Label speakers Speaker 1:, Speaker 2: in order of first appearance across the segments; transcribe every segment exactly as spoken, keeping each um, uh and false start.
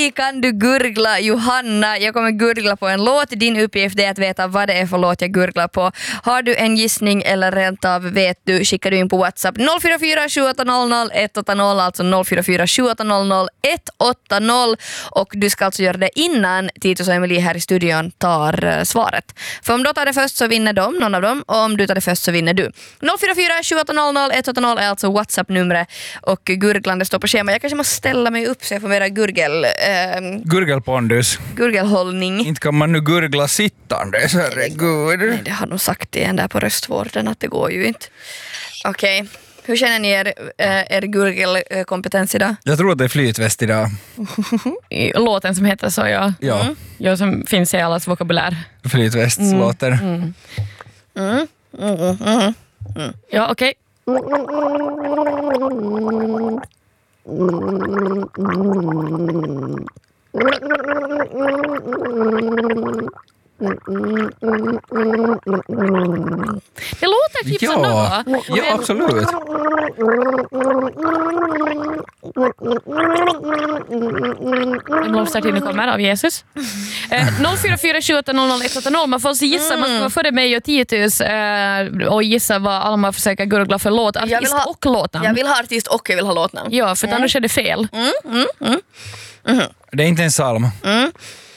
Speaker 1: Emily kan du gurgla Johanna. Jag kommer gurgla på en låt. Din uppgift är att veta vad det är för låt jag gurglar på. Har du en gissning eller rent av vet du, skickar du in på WhatsApp noll fyra fyra sju åtta noll noll ett åtta noll, alltså noll fyra fyra sju åtta noll noll ett åtta noll, och du ska alltså göra det innan Titus och Emily här i studion tar uh, svaret. För om du tar det först så vinner de, någon av dem, och om du tar det först så vinner du. noll fyra fyra sju åtta noll noll ett åtta noll är alltså WhatsApp-numret och gurglande står på schema. Jag kanske måste ställa mig upp så jag får mera gurgel... Eh,
Speaker 2: Gurgelpondus.
Speaker 1: Gurgelhållning.
Speaker 2: Inte kan man nu gurgla sittande, herregud.
Speaker 1: Nej, det har nog sagt igen där på röstvården att det går ju inte. Okej. Okay. Hur känner ni er, äh, er gurgelkompetens idag?
Speaker 2: Jag tror att det är flytväst idag.
Speaker 3: Låten som heter så, ja.
Speaker 2: Ja.
Speaker 3: Mm. Ja, som finns i allas vokabulär.
Speaker 2: Flytväst mm. låter.
Speaker 3: Mm. Mm. Mm. Mm. Mm. Mm. Ja, okej. Okay. Det låter typ
Speaker 2: ja.
Speaker 3: som något.
Speaker 2: Ja, absolut.
Speaker 3: En blomstertid kommer av Jesus. Eh, noll fyra fyra sju åtta noll noll ett åtta noll. Man får alltså gissa, mm. man ska vara före mig och Titus eh, och gissa vad Alma försöker gurgla för låt. Artist ha, och låtnamn.
Speaker 1: Jag vill ha artist och jag vill ha låtnamn.
Speaker 3: Ja, för mm. annars är det fel.
Speaker 1: Mm, mm, mm. Mm.
Speaker 2: Det är inte en psalm.
Speaker 1: Mm.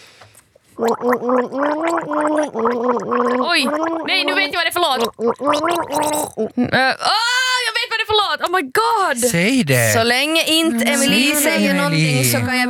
Speaker 3: Oj, nej, nu vet jag vad det är för låt. Uh, oh, jag vet vad det är för låt. Oh my god.
Speaker 2: Säg det.
Speaker 1: Så länge inte Emily säger någonting så kan jag